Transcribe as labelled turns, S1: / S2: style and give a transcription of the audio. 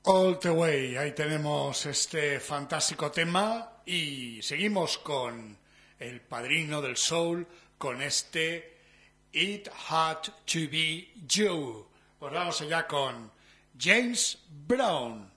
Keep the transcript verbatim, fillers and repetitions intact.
S1: All the Way, ahí tenemos este fantástico tema y seguimos con el padrino del soul, con este It Had to Be You. Pues vamos allá con James Brown.